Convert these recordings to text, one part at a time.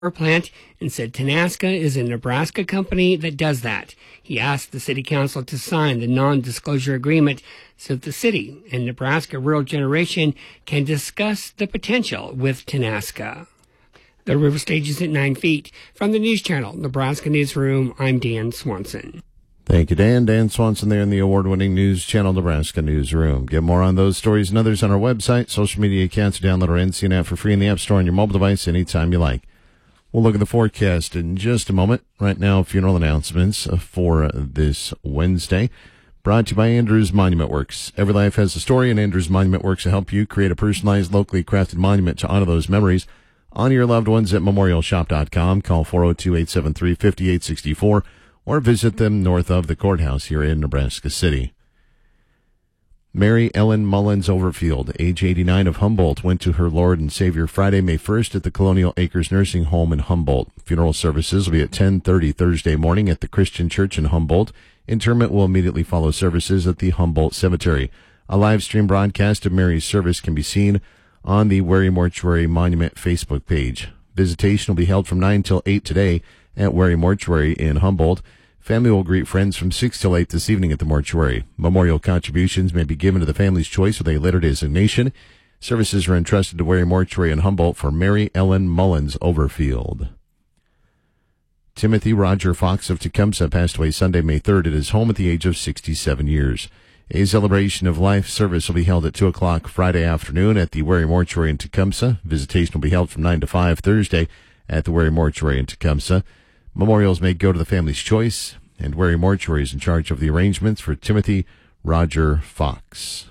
plant and said Tenaska is a Nebraska company that does that. He asked the city council to sign the non-disclosure agreement so that the city and Nebraska Rural Generation can discuss the potential with Tenaska. The river stage is at 9 feet. From the News Channel, Nebraska Newsroom, I'm Dan Swanson. Thank you, Dan. Dan Swanson there in the award-winning News Channel Nebraska Newsroom. Get more on those stories and others on our website, social media accounts, download our NCN app for free in the App Store on your mobile device anytime you like. We'll look at the forecast in just a moment. Right now, funeral announcements for this Wednesday. Brought to you by Andrews Monument Works. Every life has a story, and Andrews Monument Works will help you create a personalized, locally crafted monument to honor those memories. Honor your loved ones at memorialshop.com. Call 402-873-5864 or visit them north of the courthouse here in Nebraska City. Mary Ellen Mullins Overfield, age 89 of Humboldt, went to her Lord and Savior Friday, May 1st at the Colonial Acres Nursing Home in Humboldt. Funeral services will be at 10:30 Thursday morning at the Christian Church in Humboldt. Interment will immediately follow services at the Humboldt Cemetery. A live stream broadcast of Mary's service can be seen on the Wary Mortuary Monument Facebook page. Visitation will be held from 9 till 8 today at Wary Mortuary in Humboldt. Family will greet friends from 6 till 8 this evening at the mortuary. Memorial contributions may be given to the family's choice with a letter designation. Services are entrusted to Wary Mortuary in Humboldt for Mary Ellen Mullins Overfield. Timothy Roger Fox of Tecumseh passed away Sunday, May 3rd at his home at the age of 67 years. A celebration of life service will be held at 2 o'clock Friday afternoon at the Wary Mortuary in Tecumseh. Visitation will be held from 9 to 5 Thursday at the Wary Mortuary in Tecumseh. Memorials may go to the family's choice, and Wary Mortuary is in charge of the arrangements for Timothy Roger Fox.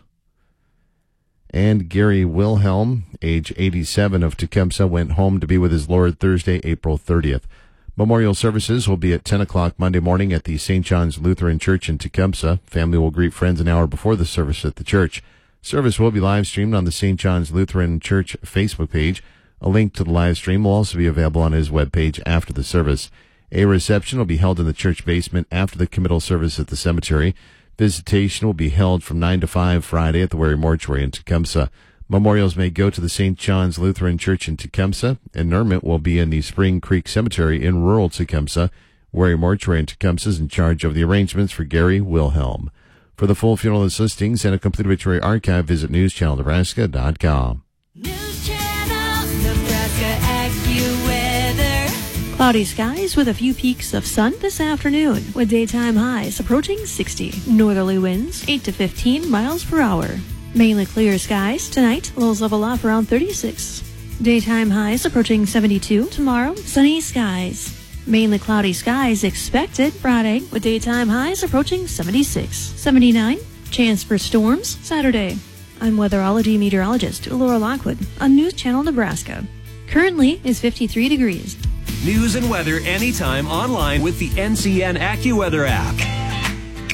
And Gary Wilhelm, age 87 of Tecumseh, went home to be with his Lord Thursday, April 30th. Memorial services will be at 10 o'clock Monday morning at the St. John's Lutheran Church in Tecumseh. Family will greet friends an hour before the service at the church. Service will be live streamed on the St. John's Lutheran Church Facebook page. A link to the live stream will also be available on his webpage after the service. A reception will be held in the church basement after the committal service at the cemetery. Visitation will be held from 9 to 5 Friday at the Wary Mortuary in Tecumseh. Memorials may go to the St. John's Lutheran Church in Tecumseh. Interment will be in the Spring Creek Cemetery in rural Tecumseh. Wary Mortuary in Tecumseh is in charge of the arrangements for Gary Wilhelm. For the full funeral listings and a complete obituary archive, visit newschannelnebraska.com. News Channel Nebraska AccuWeather. Cloudy skies with a few peaks of sun this afternoon, with daytime highs approaching 60. Northerly winds 8 to 15 miles per hour. Mainly clear skies tonight, lows level off around 36. Daytime highs approaching 72. Tomorrow, sunny skies. Mainly cloudy skies expected Friday, with daytime highs approaching 76. 79, chance for storms Saturday. I'm weatherology meteorologist Laura Lockwood on News Channel Nebraska. Currently is 53 degrees. News and weather anytime online with the NCN AccuWeather app.